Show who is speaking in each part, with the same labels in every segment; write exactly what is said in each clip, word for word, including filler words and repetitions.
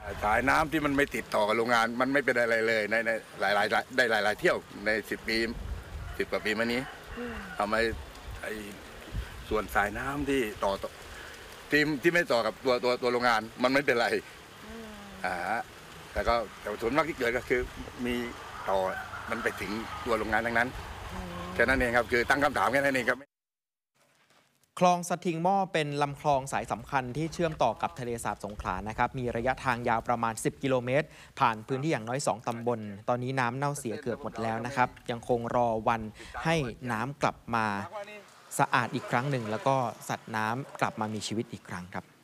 Speaker 1: สายน้ำที่มันไม่ติดต่อกับโรงงานมันไม่เป็นอะไรเลยในในหลายหลายได้หลายหลายเที่ยวในสิบปีสิบกว่าปีมานี้ทำให้ไอ้ส่วนสายน้ำที่ต่อทีมที่ไม่ต่อกับตัวตัวตัวโรงงานมันไม่เป็นไรอ่าแต่ก็แต่ส่วนมากที่เกิดก็คือมีต่อมันไปถึงตัวโรงงานทั้งนั้นแค่นั้นเองครับคือตั้งคำถามแค่นั้นเองครับ
Speaker 2: คลองสะทิงหม้อเป็นลำคลองสายสำคัญที่เชื่อมต่อกับทะเลสาบสงขลานะครับมีระยะทางยาวประมาณสิบกิโลเมตรผ่านพื้นที่อย่างน้อยสองตำบลตอนนี้น้ำเน่าเสียเกือบหมดแล้วนะครับยังคงรอวันให้น้ำกลับมาสะอาดอีกครั้งหนึ่งแล้วก็สัตว์น้ำกลับมามีชีวิตอีกครั้งครับ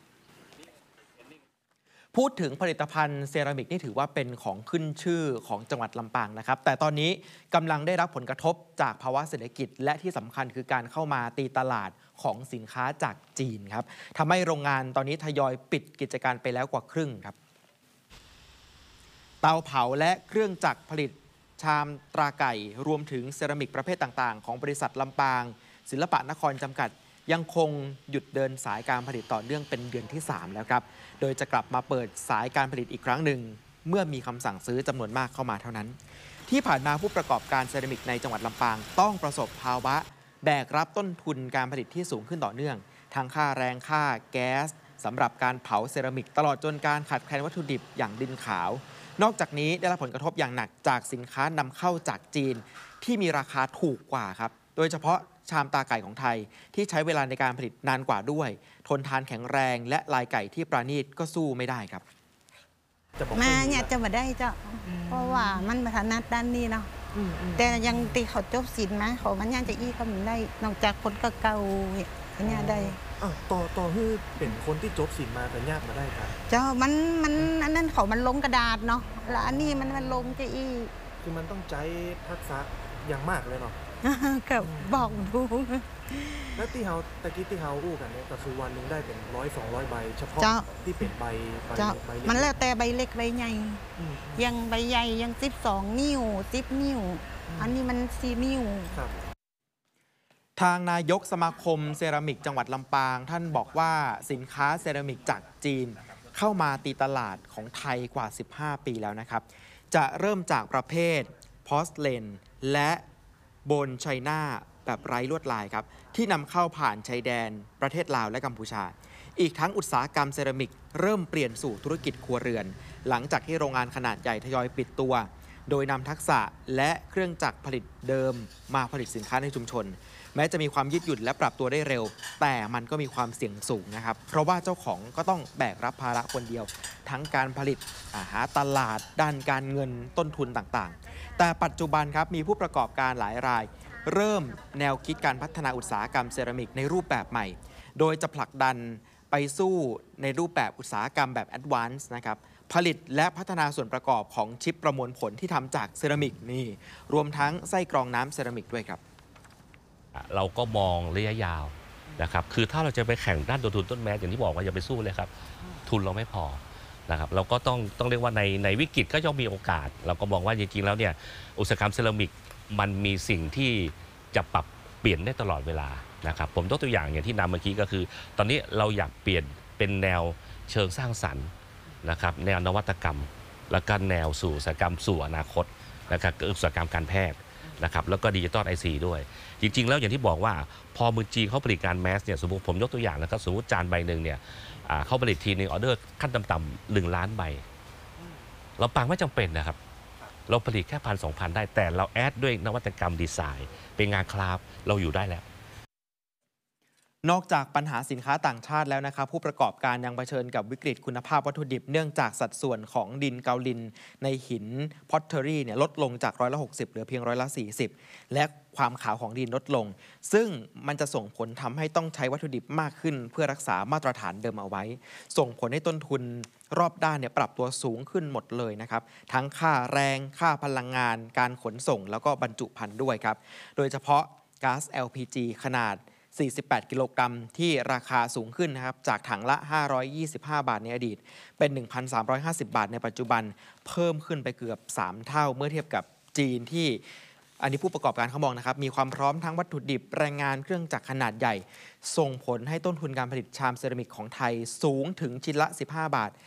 Speaker 2: พูดถึงผลิตภัณฑ์เซรามิกนี่ถือว่าเป็นของขึ้นชื่อของจังหวัดลำปางนะครับแต่ตอนนี้กำลังได้รับผลกระทบจากภาวะเศรษฐกิจและที่สำคัญคือการเข้ามาตีตลาดของสินค้าจากจีนครับทำให้โรงงานตอนนี้ทยอยปิดกิจการไปแล้วกว่าครึ่งครับเตาเผาและเครื่องจักรผลิตชามตราไก่รวมถึงเซรามิกประเภทต่างๆของบริษัทลำปางศิลปะนครจำกัดยังคงหยุดเดินสายการผลิตต่อเนื่องเป็นเดือนที่สามแล้วครับโดยจะกลับมาเปิดสายการผลิตอีกครั้งหนึ่งเมื่อมีคำสั่งซื้อจำนวนมากเข้ามาเท่านั้นที่ผ่านมาผู้ประกอบการเซรามิกในจังหวัดลำปางต้องประสบภาวะแบกรับต้นทุนการผลิตที่สูงขึ้นต่อเนื่องทั้งค่าแรงค่าแก๊สสำหรับการเผาเซรามิกตลอดจนการขาดแคลนวัตถุดิบอย่างดินขาวนอกจากนี้ได้รับผลกระทบอย่างหนักจากสินค้านำเข้าจากจีนที่มีราคาถูกกว่าครับโดยเฉพาะชามตาไก่ของไทยที่ใช้เวลาในการผลิตนานกว่าด้วยทนทานแข็งแรงและลายไก่ที่ประณีตก็สู้ไม่ได้ครับ
Speaker 3: มาเนี่ยจะมาได้เจ้าเพราะว่ามันถนัดด้านนี้เนาะแต่ยังตีเขาจบศิลป์มาเขามันยังจะอี้เขาไม่ได้นอกจากคนเก่าๆเนี่ยได้
Speaker 4: ต่อต่อคือเป็นคนที่จบศิลป์มาแต่ยากมาได้ครับ
Speaker 3: เจ้ามันมันอันนั้นเขามันลงกระดาษเนาะแล้วอันนี้มันมันลงจะอี้
Speaker 4: คือมันต้องใช้ทักษะอย่างมากเลยเนาะ
Speaker 3: ก็บอกดู
Speaker 4: แล้วที่เขาตะกี้ที่เขาอู้กันเนี่ยก็คือวันนึงได้เป็นร้อยสองร้อยใบเฉพาะที่เป็นใบ
Speaker 3: ใบมันแล้วแต่ใบเล็กใบใหญ่ยังใบใหญ่ยังสิบสองนิ้วสิบนิ้วอันนี้มันสี่นิ้ว
Speaker 2: ทางนายกสมาคมเซรามิกจังหวัดลำปางท่านบอกว่าสินค้าเซรามิกจากจีนเข้ามาตีตลาดของไทยกว่าสิบห้าปีแล้วนะครับจะเริ่มจากประเภทพอสเลนและโบนไชน่าแบบไร้ลวดลายครับที่นำเข้าผ่านชายแดนประเทศลาวและกัมพูชาอีกทั้งอุตสาหกรรมเซรามิกเริ่มเปลี่ยนสู่ธุรกิจครัวเรือนหลังจากที่โรงงานขนาดใหญ่ทยอยปิดตัวโดยนำทักษะและเครื่องจักรผลิตเดิมมาผลิตสินค้าในชุมชนแม้จะมีความยืดหยุ่นและปรับตัวได้เร็วแต่มันก็มีความเสี่ยงสูงนะครับเพราะว่าเจ้าของก็ต้องแบกรับภาระคนเดียวทั้งการผลิตหาตลาดด้านการเงินต้นทุนต่างๆแต่ปัจจุบันครับมีผู้ประกอบการหลายรายเริ่มแนวคิดการพัฒนาอุตสาหกรรมเซรามิกในรูปแบบใหม่โดยจะผลักดันไปสู้ในรูปแบบอุตสาหกรรมแบบแอดวานซ์นะครับผลิตและพัฒนาส่วนประกอบของชิปประมวลผลที่ทำจากเซรามิกนี่รวมทั้งไส้กรองน้ำเซรามิกด้วยครับ
Speaker 5: เราก็มองระยะยาวนะครับคือถ้าเราจะไปแข่งด้านต้นทุนต้นแม้อย่างที่บอกว่าอย่าไปสู้เลยครับทุนเราไม่พอนะครับเราก็ต้องต้องเรียกว่าในในวิกฤตก็ย่อมมีโอกาสเราก็มองว่าจริงๆแล้วเนี่ยอุตสาหกรรมเซรามิกมันมีสิ่งที่จะปรับเปลี่ยนได้ตลอดเวลานะครับผมยกตัวอย่างอย่างที่นำเมื่อกี้ก็คือตอนนี้เราอยากเปลี่ยนเป็นแนวเชิงสร้างสรรค์นะครับแนวนวัตกรรมและก็แนวสู่อุตสาหกรรมสู่อนาคตนะครับอุตสาหกรรมการแพทย์นะครับแล้วก็ดิจิตอลไอซีด้วยจริงๆแล้วอย่างที่บอกว่าพอมือจีนเขาผลิตการแมสเนี่ยสมมติผมยกตัวอย่างนะครับสมมติจานใบหนึ่งเนี่ยเขาผลิตทีนึงออเดอร์ขั้นต่ำๆหนึ่งล้านใบเราปังไม่จำเป็นนะครับเราผลิตแค่พันสองพันได้แต่เราแอดด้วยนวัตกรรมดีไซน์เป็นงานคราฟเราอยู่ได้แล้ว
Speaker 2: นอกจากปัญหาสินค้าต่างชาติแล้วนะครับผู้ประกอบการยังเผชิญกับวิกฤตคุณภาพวัตถุดิบเนื่องจากสัดส่วนของดินเกาลินในหินพอตเทอรี่เนี่ยลดลงจากร้อยละหกสิบเหลือเพียงร้อยละสี่สิบและความขาวของดินลดลงซึ่งมันจะส่งผลทำให้ต้องใช้วัตถุดิบมากขึ้นเพื่อรักษามาตรฐานเดิมเอาไว้ส่งผลให้ต้นทุนรอบด้านเนี่ยปรับตัวสูงขึ้นหมดเลยนะครับทั้งค่าแรงค่าพลังงานการขนส่งแล้วก็บรรจุภัณฑ์ด้วยครับโดยเฉพาะก๊าซ แอล พี จี ขนาดสี่สิบแปดกิโลกรัมที่ราคาสูงขึ้นนะครับจากถังละห้าร้อยยี่สิบห้าบาทในอดีตเป็น หนึ่งพันสามร้อยห้าสิบ บาทในปัจจุบันเพิ่มขึ้นไปเกือบสามเท่าเมื่อเทียบกับจีนที่อันนี้ผู้ประกอบการเขามองนะครับมีความพร้อมทั้งวัตถุดิบแรงงานเครื่องจักรขนาดใหญ่ส่งผลให้ต้นทุนการผลิตชามเซรามิกของไทยสูงถึงชิ้นละสิบห้าบาท